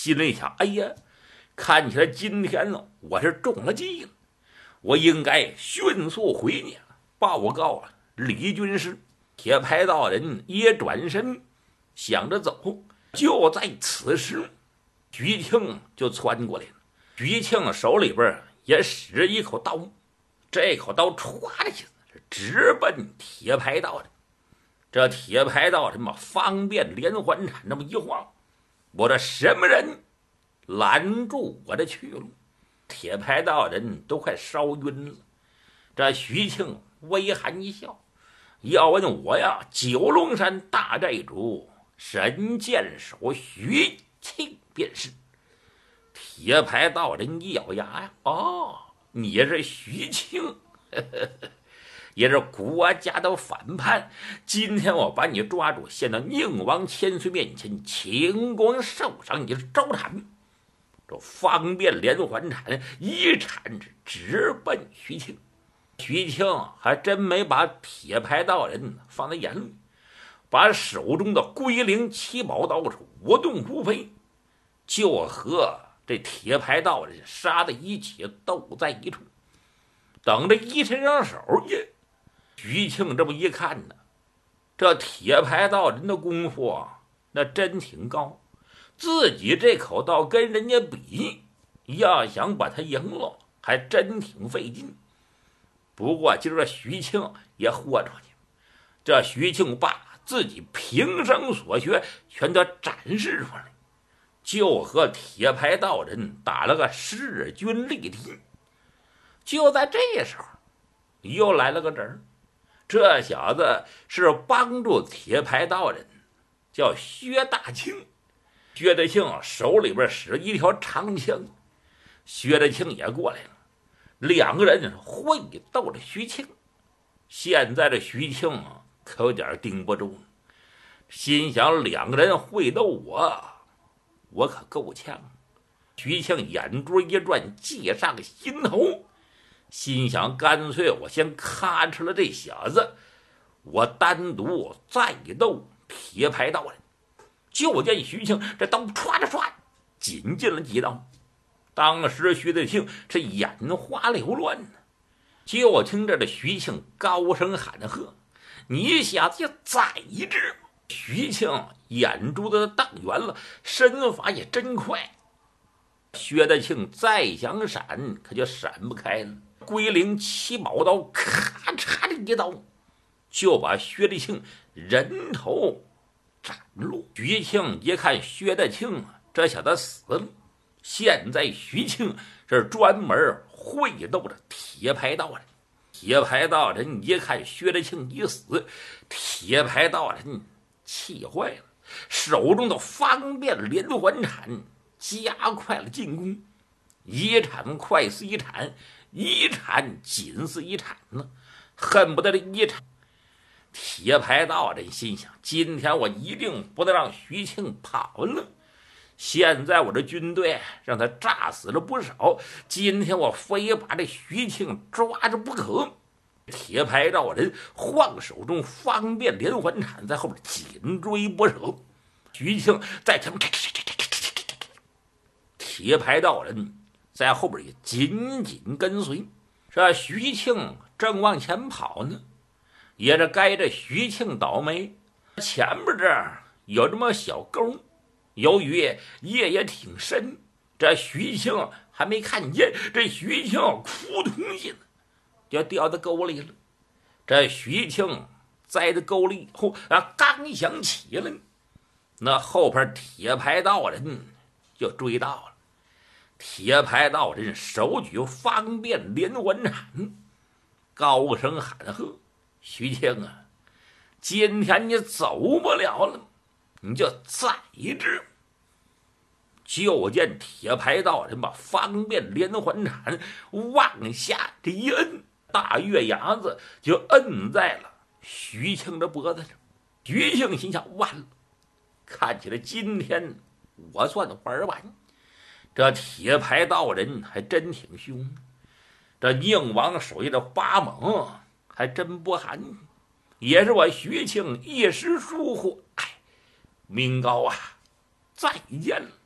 心里想：哎呀，看起来今天呢，我是中了计了，我应该迅速回去报告李军师。铁牌道人也转身想着走，就在此时，徐庆就窜过来了。徐庆手里边也使着一口刀，这口刀歘的一下子直奔铁牌道人。这铁牌道人嘛，方便连环铲这么一晃，我这什么人拦住我的去路？铁牌道人都快烧晕了。这徐庆微含一笑，要问我呀，九龙山大寨主神箭手徐庆便是。铁牌道人一咬牙呀，哦，你是徐庆，也是国家的反叛。今天我把你抓住，献到宁王千岁面前，请功受赏，你是招产。这方便连环铲一铲直奔徐庆。徐庆还真没把铁牌道人放在眼里，把手中的龟灵七宝刀是舞动如飞，就和这铁牌道人杀在一起，斗在一处，等着一伸上手耶。徐庆这么一看呢，这铁牌道人的功夫那真挺高，自己这口刀跟人家比，要想把他赢了还真挺费劲。不过今儿徐庆也豁出去，这徐庆把自己平生所学全都展示出来，就和铁牌道人打了个势均力敌。就在这时候，又来了个人，这小子是帮助铁牌道人，叫薛大庆。薛大庆手里边使一条长枪，薛大庆也过来了，两个人会斗着徐庆。现在的徐庆可有点盯不住，心想两个人会斗我可够呛。徐庆眼珠一转，计上心头，心想干脆我先咔哧了这小子，我单独再斗铁牌道人。就见徐庆这刀唰着唰紧进了几刀，当时徐大庆是眼花缭乱呢。就听着这徐庆高声喊喝：“你小子宰之！”徐庆眼珠子瞪圆了，身法也真快。薛大庆再想闪，可就闪不开了。龟灵七宝刀咔嚓的一刀，就把薛大庆人头斩落。徐庆一看薛大庆这小子死了，现在徐庆是专门会斗着铁牌道人。铁牌道人一看薛大庆一死，铁牌道人气坏了，手中的方便连环铲加快了进攻，一铲快似一铲，一铲紧似一铲呢，恨不得这一铲。铁牌道人心想，今天我一定不能让徐庆跑了。现在我这军队让他炸死了不少，今天我非把这徐庆抓着不可。铁牌道人晃手中方便连环铲，在后面紧追不舍。徐庆在前面，铁牌道人在后边也紧紧跟随。这徐庆正往前跑呢，也是该这徐庆倒霉，前边这儿有这么小沟，由于夜也挺深，这徐庆还没看见，这徐庆扑通一下就掉到沟里了。这徐庆栽在沟里以后刚想起来，那后边铁牌道人就追到了。铁牌道人手举方便连环铲，高声喊喝：“徐庆啊，今天你走不了了，你就宰之！”就见铁牌道人把方便连环铲往下这一摁，大月牙子就摁在了徐庆的脖子上。徐庆心想：完了，看起来今天我算玩完。这铁牌道人还真挺凶，这宁王手下的八猛还真不寒，也是我徐庆一时疏忽，明高啊，再见了。